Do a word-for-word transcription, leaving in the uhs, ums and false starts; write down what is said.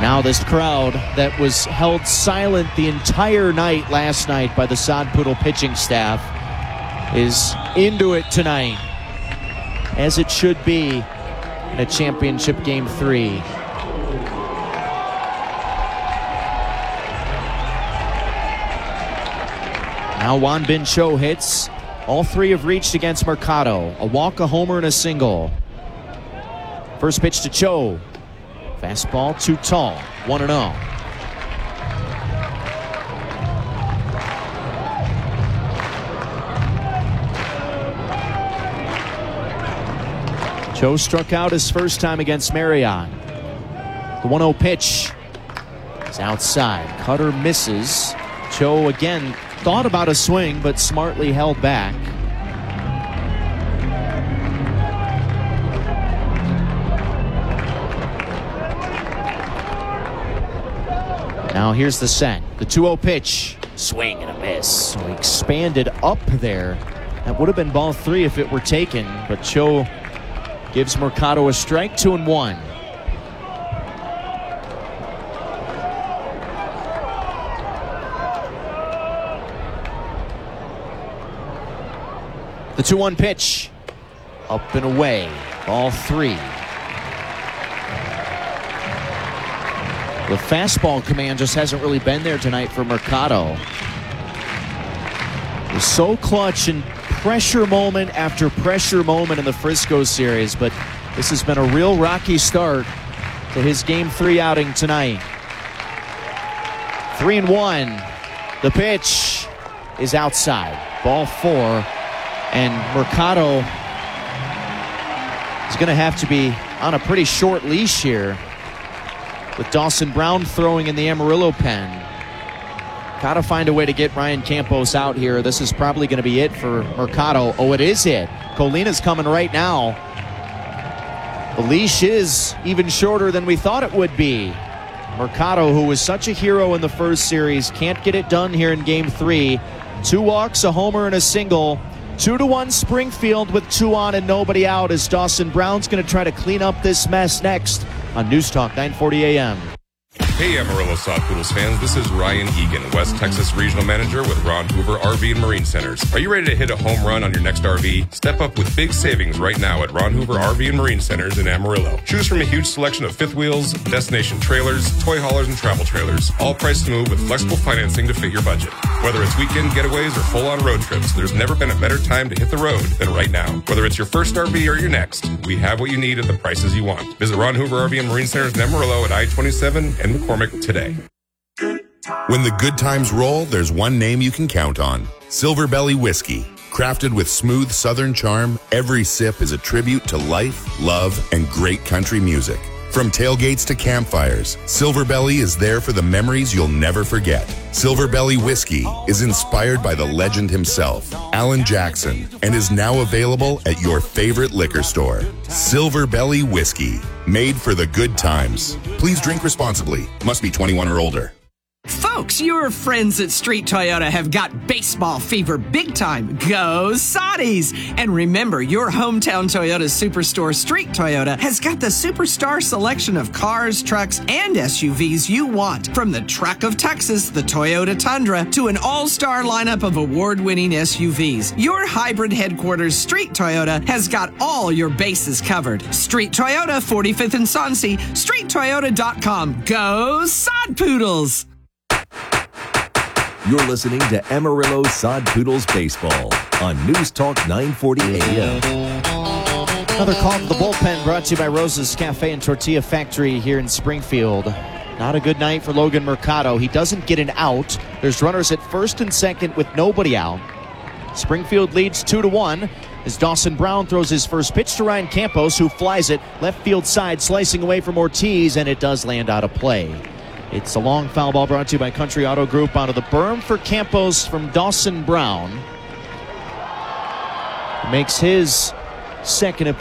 Now this crowd that was held silent the entire night last night by the Sod Poodle pitching staff is into it tonight, as it should be in a championship game three. Now Won Bin Cho hits. All three have reached against Mercado. A walk, a homer, and a single. First pitch to Cho. Fastball too tall. one and oh. Cho struck out his first time against Marriott. The one oh pitch is outside. Cutter misses. Cho again thought about a swing, but smartly held back. Now here's the set. The two oh pitch. Swing and a miss. So he expanded up there. That would have been ball three if it were taken, but Cho gives Mercado a strike, two and one. The two one pitch. Up and away. Ball three. The fastball command just hasn't really been there tonight for Mercado. It was so clutch and pressure moment after pressure moment in the Frisco series, but this has been a real rocky start to his game three outing tonight. Three and one. The pitch is outside. Ball four. And Mercado is going to have to be on a pretty short leash here, with Dawson Brown throwing in the Amarillo pen. Got to find a way to get Ryan Campos out here. This is probably going to be it for Mercado. Oh, it is it. Colina's coming right now. The leash is even shorter than we thought it would be. Mercado, who was such a hero in the first series, can't get it done here in game three. Two walks, a homer, and a single. Two to one Springfield with two on and nobody out, as Dawson Brown's going to try to clean up this mess next on News Talk nine forty A M. Hey Amarillo Sod Poodles fans, this is Ryan Egan, West Texas Regional Manager with Ron Hoover R V and Marine Centers. Are you ready to hit a home run on your next R V? Step up with big savings right now at Ron Hoover R V and Marine Centers in Amarillo. Choose from a huge selection of fifth wheels, destination trailers, toy haulers, and travel trailers, all priced to move with flexible financing to fit your budget. Whether it's weekend getaways or full-on road trips, there's never been a better time to hit the road than right now. Whether it's your first R V or your next, we have what you need at the prices you want. Visit Ron Hoover R V and Marine Centers in Amarillo at I twenty-seven and McCormick today. When the good times roll, there's one name you can count on. Silver Belly Whiskey. Crafted with smooth southern charm, every sip is a tribute to life, love, and great country music. From tailgates to campfires, Silver Belly is there for the memories you'll never forget. Silver Belly Whiskey is inspired by the legend himself, Alan Jackson, and is now available at your favorite liquor store. Silver Belly Whiskey, made for the good times. Please drink responsibly. Must be twenty-one or older. Folks, your friends at Street Toyota have got baseball fever big time. Go Soddies! And remember, your hometown Toyota Superstore, Street Toyota, has got the superstar selection of cars, trucks, and S U Vs you want. From the truck of Texas, the Toyota Tundra, to an all-star lineup of award-winning S U Vs. Your hybrid headquarters, Street Toyota, has got all your bases covered. Street Toyota, forty-fifth and Soncy, street toyota dot com. Go Sod Poodles! You're listening to Amarillo Sod Poodles Baseball on News Talk nine forty A M. Another call to the bullpen brought to you by Rosa's Cafe and Tortilla Factory here in Springfield. Not a good night for Logan Mercado. He doesn't get an out. There's runners at first and second with nobody out. Springfield leads two to one as Dawson Brown throws his first pitch to Ryan Campos, who flies it left field side, slicing away from Ortiz, and it does land out of play. It's a long foul ball brought to you by Country Auto Group. Out of the berm for Campos from Dawson Brown. Makes his second appearance.